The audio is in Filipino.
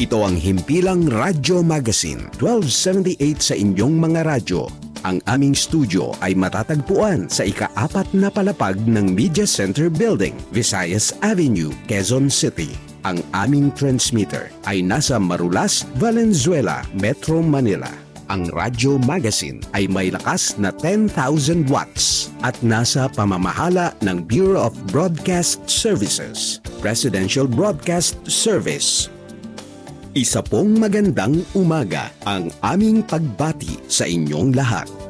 Ito ang Himpilang Radyo Magazine, 1278 sa inyong mga radyo. Ang aming studio ay matatagpuan sa ika-4 na palapag ng Media Center Building, Visayas Avenue, Quezon City. Ang aming transmitter ay nasa Marulas, Valenzuela, Metro Manila. Ang Radyo Magazine ay may lakas na 10,000 watts at nasa pamamahala ng Bureau of Broadcast Services, Presidential Broadcast Service. Isa pong magandang umaga ang aming pagbati sa inyong lahat.